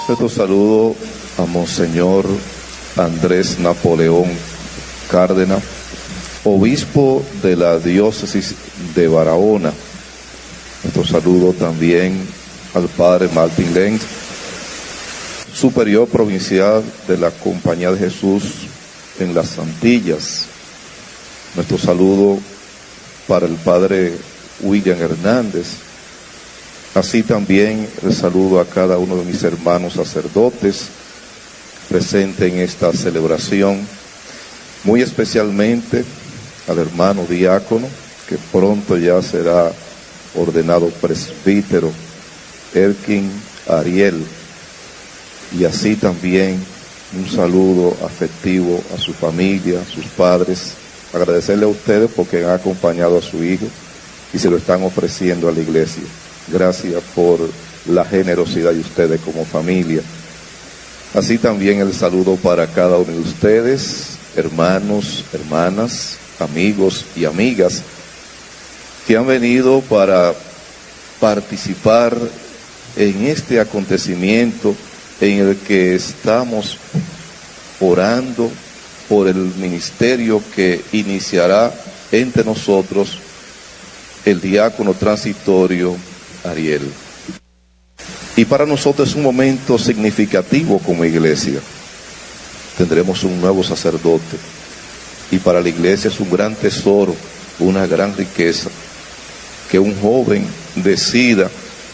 Nuestro saludo a Monseñor Andrés Napoleón Cárdenas, obispo de la diócesis de Barahona. Nuestro saludo también al padre Martín Lenz, superior provincial de la Compañía de Jesús en las Antillas. Nuestro saludo para el padre William Hernández. Así también el saludo a cada uno de mis hermanos sacerdotes presentes en esta celebración, muy especialmente al hermano diácono, que pronto ya será ordenado presbítero, Erkin Ariel, y así también un saludo afectivo a su familia, a sus padres, agradecerle a ustedes porque han acompañado a su hijo y se lo están ofreciendo a la iglesia. Gracias por la generosidad de ustedes como familia. Así también el saludo para cada uno de ustedes, hermanos, hermanas, amigos y amigas que han venido para participar en este acontecimiento en el que estamos orando por el ministerio que iniciará entre nosotros el diácono transitorio Ariel. Y para nosotros es un momento significativo como iglesia. Tendremos un nuevo sacerdote y para la iglesia es un gran tesoro, una gran riqueza, que un joven decida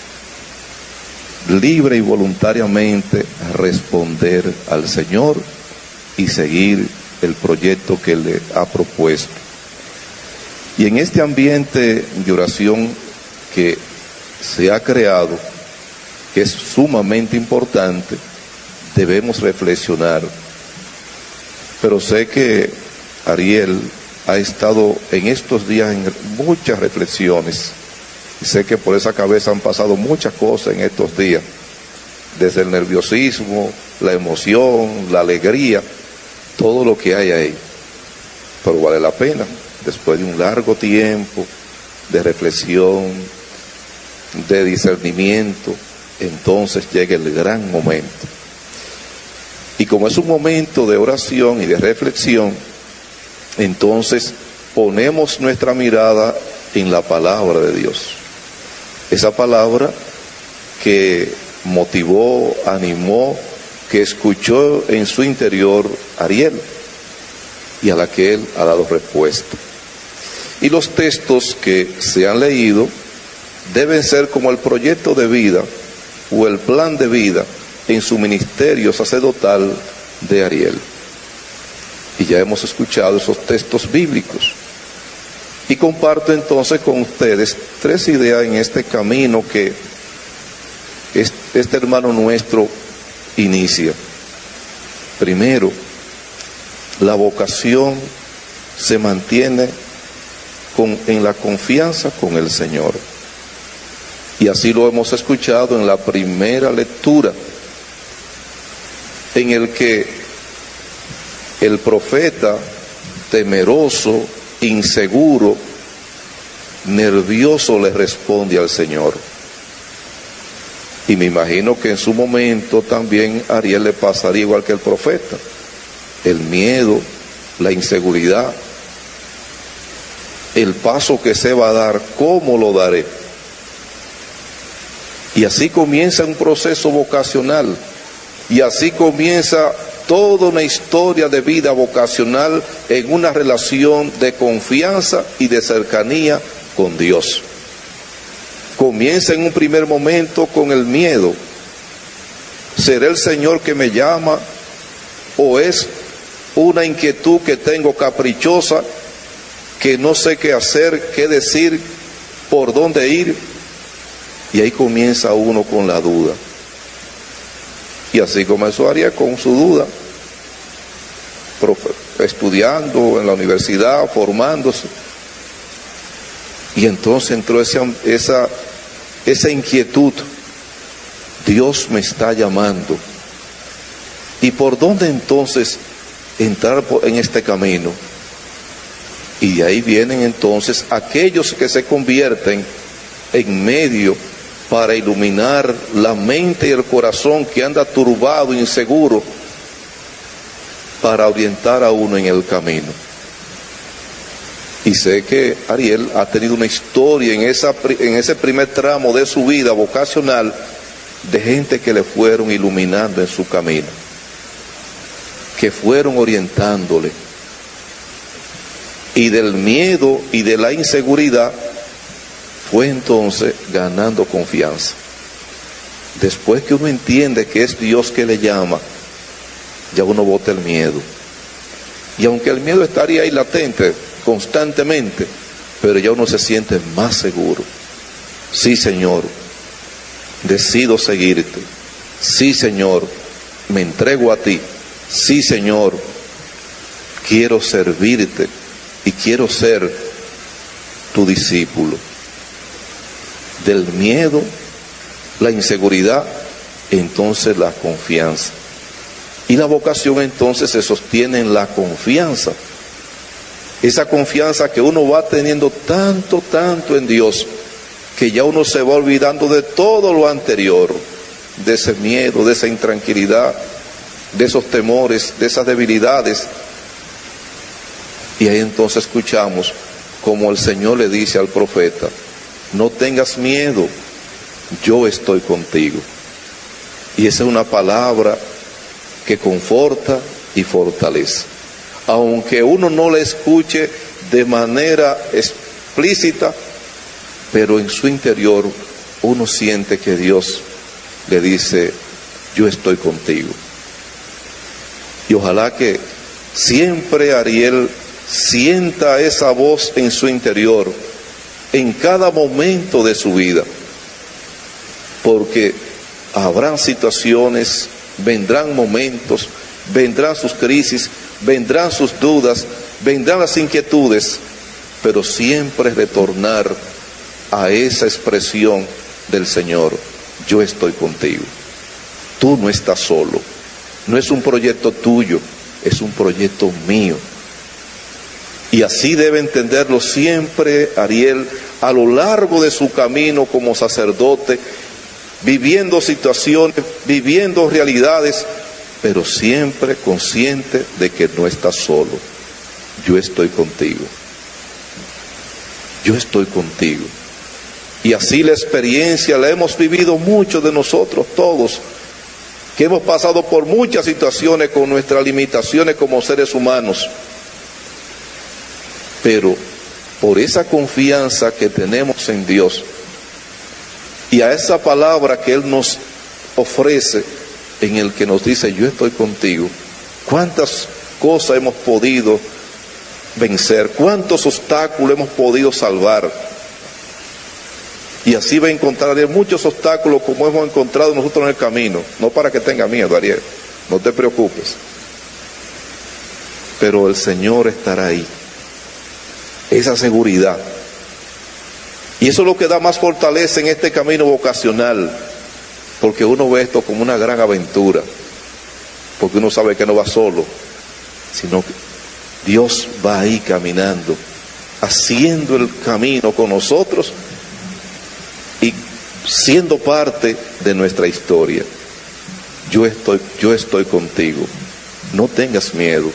libre y voluntariamente responder al Señor y seguir el proyecto que le ha propuesto. Y en este ambiente de oración que se ha creado, que es sumamente importante, debemos reflexionar. Pero sé que Ariel ha estado en estos días en muchas reflexiones. Y sé que por esa cabeza han pasado muchas cosas en estos días, desde el nerviosismo, la emoción, la alegría, todo lo que hay ahí. Pero vale la pena, después de un largo tiempo de reflexión, de discernimiento, entonces llega el gran momento. Y como es un momento de oración y de reflexión, entonces ponemos nuestra mirada en la palabra de Dios. Esa palabra que motivó, animó, que escuchó en su interior Ariel y a la que él ha dado respuesta. Y los textos que se han leído deben ser como el proyecto de vida o el plan de vida en su ministerio sacerdotal de Ariel. Y ya hemos escuchado esos textos bíblicos. Y comparto entonces con ustedes 3 ideas en este camino que este hermano nuestro inicia. Primero, la vocación se mantiene en la confianza con el Señor. Y así lo hemos escuchado en la primera lectura, en el que el profeta, temeroso, inseguro, nervioso, le responde al Señor. Y me imagino que en su momento también a Ariel le pasaría igual que el profeta. El miedo, la inseguridad, el paso que se va a dar, ¿cómo lo daré? Y así comienza un proceso vocacional, y así comienza toda una historia de vida vocacional en una relación de confianza y de cercanía con Dios. Comienza en un primer momento con el miedo. ¿Será el Señor que me llama? ¿O es una inquietud que tengo caprichosa, que no sé qué hacer, qué decir, por dónde ir? Y ahí comienza uno con la duda. Y así comenzó Ariel con su duda, estudiando en la universidad, formándose. Y entonces entró esa inquietud. Dios me está llamando. ¿Y por dónde entonces entrar en este camino? Y de ahí vienen entonces aquellos que se convierten en medio para iluminar la mente y el corazón que anda turbado, inseguro, para orientar a uno en el camino. Y sé que Ariel ha tenido una historia en ese primer tramo de su vida vocacional de gente que le fueron iluminando en su camino, que fueron orientándole. Y del miedo y de la inseguridad fue entonces ganando confianza. Después que uno entiende que es Dios que le llama, ya uno bota el miedo. Y aunque el miedo estaría ahí latente constantemente, pero ya uno se siente más seguro. Sí, Señor, decido seguirte. Sí, Señor, me entrego a ti. Sí, Señor, quiero servirte y quiero ser tu discípulo. Del miedo, la inseguridad, entonces la confianza. Y la vocación entonces se sostiene en la confianza. Esa confianza que uno va teniendo tanto en Dios, que ya uno se va olvidando de todo lo anterior, de ese miedo, de esa intranquilidad, de esos temores, de esas debilidades. Y ahí entonces escuchamos como el Señor le dice al profeta: no tengas miedo, yo estoy contigo. Y esa es una palabra que conforta y fortalece. Aunque uno no la escuche de manera explícita, pero en su interior uno siente que Dios le dice: yo estoy contigo. Y ojalá que siempre Ariel sienta esa voz en su interior, en cada momento de su vida, porque habrán situaciones, vendrán momentos, vendrán sus crisis, vendrán sus dudas, vendrán las inquietudes, pero siempre retornar a esa expresión del Señor: yo estoy contigo. Tú no estás solo. No es un proyecto tuyo, es un proyecto mío. Y así debe entenderlo siempre Ariel a lo largo de su camino como sacerdote, viviendo situaciones, viviendo realidades, pero siempre consciente de que no está solo. Yo estoy contigo. Yo estoy contigo. Y así la experiencia la hemos vivido muchos de nosotros, todos, que hemos pasado por muchas situaciones con nuestras limitaciones como seres humanos. Pero por esa confianza que tenemos en Dios y a esa palabra que Él nos ofrece, en el que nos dice: yo estoy contigo, cuántas cosas hemos podido vencer, cuántos obstáculos hemos podido salvar. Y así va a encontrar muchos obstáculos como hemos encontrado nosotros en el camino. No para que tenga miedo, Ariel, no te preocupes, pero el Señor estará ahí. Esa seguridad. Y eso es lo que da más fortaleza en este camino vocacional, porque uno ve esto como una gran aventura, porque uno sabe que no va solo, sino que Dios va ahí caminando, haciendo el camino con nosotros y siendo parte de nuestra historia. Yo estoy contigo, no tengas miedo.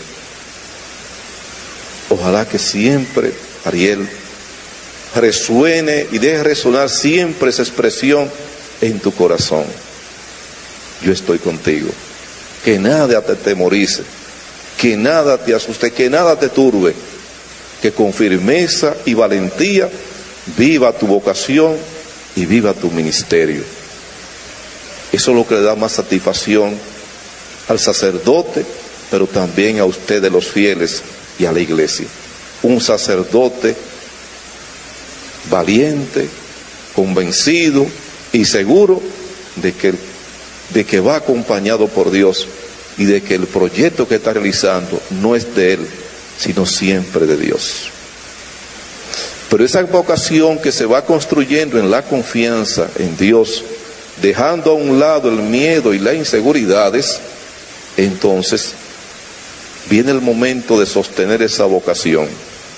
Ojalá que siempre, Ariel, resuene y deje resonar siempre esa expresión en tu corazón: yo estoy contigo. Que nada te atemorice, que nada te asuste, que nada te turbe, que con firmeza y valentía viva tu vocación y viva tu ministerio. Eso es lo que le da más satisfacción al sacerdote, pero también a ustedes los fieles y a la iglesia. Un sacerdote valiente, convencido y seguro de que va acompañado por Dios y de que el proyecto que está realizando no es de él, sino siempre de Dios. Pero esa vocación que se va construyendo en la confianza en Dios, dejando a un lado el miedo y las inseguridades, entonces viene el momento de sostener esa vocación.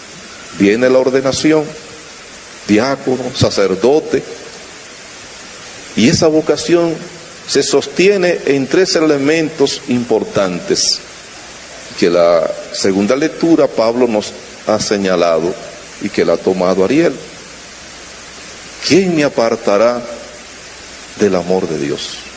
Viene la ordenación, diácono, sacerdote, Y esa vocación se sostiene en 3 elementos importantes que la segunda lectura Pablo nos ha señalado y que la ha tomado Ariel. ¿Quién me apartará del amor de Dios?